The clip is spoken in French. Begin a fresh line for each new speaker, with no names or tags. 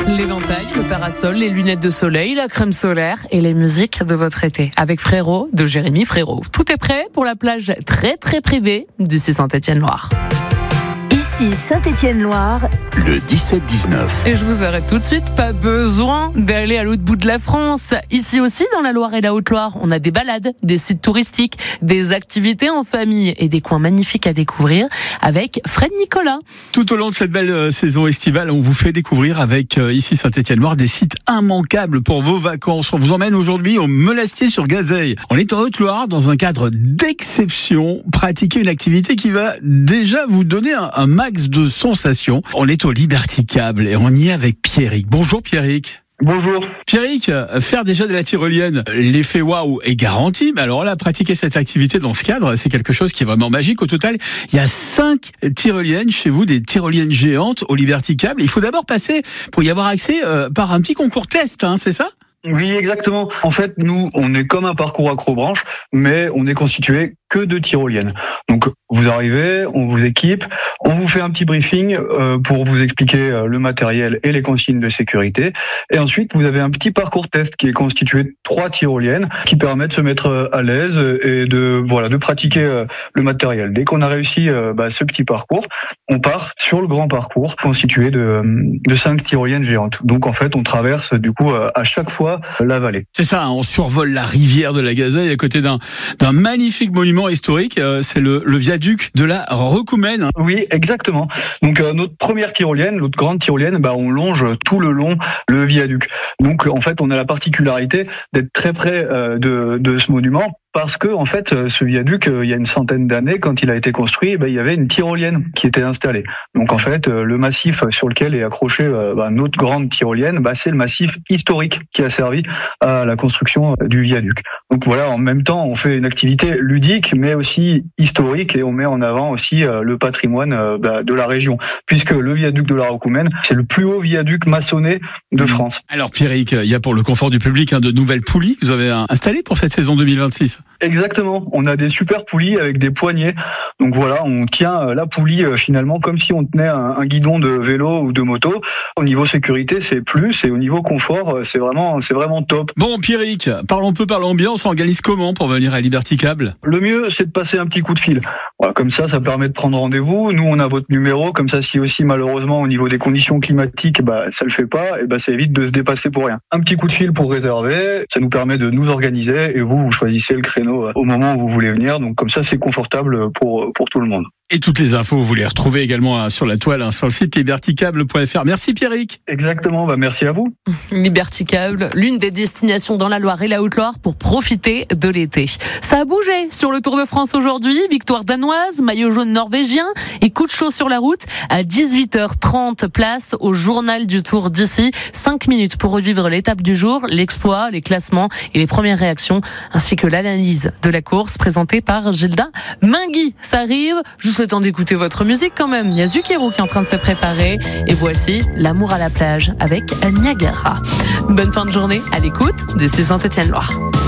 L'éventail, le parasol, les lunettes de soleil, la crème solaire et les musiques de votre été. Avec Frérot de Jérémy Frérot. Tout est prêt pour la plage très très privée d'ici Saint-Étienne-Loire.
Ici Saint-Étienne-Loire,
le 17-19.
Et je vous arrête tout de suite, pas besoin d'aller à l'autre bout de la France. Ici aussi, dans la Loire et la Haute-Loire, on a des balades, des sites touristiques, des activités en famille et des coins magnifiques à découvrir avec Fred Nicolas.
Tout au long de cette belle saison estivale, on vous fait découvrir avec ici Saint-Étienne-Loire des sites immanquables pour vos vacances. On vous emmène aujourd'hui au Melestier-sur-Gazeille. On est en Haute-Loire dans un cadre d'exception, pratiquer une activité qui va déjà vous donner un max de sensations. On est au Liberticable et on y est avec Pierrick. Bonjour Pierrick.
Bonjour.
Pierrick, faire déjà de la tyrolienne, l'effet waouh est garanti. Mais alors là, pratiquer cette activité dans ce cadre, c'est quelque chose qui est vraiment magique. Au total, il y a 5 tyroliennes chez vous, des tyroliennes géantes au Liberticable. Il faut d'abord passer, pour y avoir accès, par un petit concours test, c'est ça ?
Oui, exactement. En fait, nous, on est comme un parcours accrobranche, mais on est constitué que de tyroliennes. Donc, vous arrivez, on vous équipe, on vous fait un petit briefing pour vous expliquer le matériel et les consignes de sécurité. Et ensuite, vous avez un petit parcours test qui est constitué de 3 tyroliennes qui permettent de se mettre à l'aise et de pratiquer le matériel. Dès qu'on a réussi ce petit parcours, on part sur le grand parcours constitué de 5 tyroliennes géantes. Donc, en fait, on traverse du coup à chaque fois la vallée.
C'est ça, on survole la rivière de la Gazeille à côté d'un magnifique monument historique, c'est le viaduc de la Recoumen.
Oui, exactement. Donc notre première tyrolienne, l'autre grande tyrolienne, on longe tout le long le viaduc. Donc en fait, on a la particularité d'être très près de ce monument. Parce que en fait, ce viaduc, il y a une centaine d'années, quand il a été construit, il y avait une tyrolienne qui était installée. Donc en fait, le massif sur lequel est accroché notre grande tyrolienne, c'est le massif historique qui a servi à la construction du viaduc. Donc voilà, en même temps, on fait une activité ludique, mais aussi historique, et on met en avant aussi le patrimoine de la région, puisque le viaduc de la Recoumen, c'est le plus haut viaduc maçonné de France.
Alors Pierrick, il y a pour le confort du public de nouvelles poulies que vous avez installées pour cette saison 2026.
Exactement, on a des super poulies avec des poignées. Donc voilà, on tient la poulie finalement comme si on tenait un guidon de vélo ou de moto. Au niveau sécurité, c'est plus, et au niveau confort, c'est vraiment top.
Bon Pierrick, parlons peu par l'ambiance, on organise comment pour venir à Liberticable ?
Le mieux, c'est de passer un petit coup de fil. Voilà, comme ça permet de prendre rendez-vous. Nous, on a votre numéro, comme ça si aussi malheureusement au niveau des conditions climatiques, ça le fait pas, et ça évite de se dépasser pour rien. Un petit coup de fil pour réserver, ça nous permet de nous organiser, et vous choisissez le créneau au moment où vous voulez venir, donc comme ça c'est confortable pour tout le monde.
Et toutes les infos, vous les retrouvez également sur la toile, sur le site liberticable.fr. Merci Pierrick.
Exactement, merci à vous.
Liberticable, l'une des destinations dans la Loire et la Haute-Loire pour profiter de l'été. Ça a bougé sur le Tour de France aujourd'hui, victoire danoise, maillot jaune norvégien et coup de chaud sur la route à 18h30, place au journal du Tour d'ici. 5 minutes pour revivre l'étape du jour, l'exploit, les classements et les premières réactions, ainsi que l'analyse de la course présentée par Gilda Mingui. Ça arrive, je vous souhaite d'écouter votre musique quand même. Il y a Zucchero qui est en train de se préparer et voici L'amour à la plage avec Niagara. Bonne fin de journée à l'écoute de Saint-Étienne-Loire.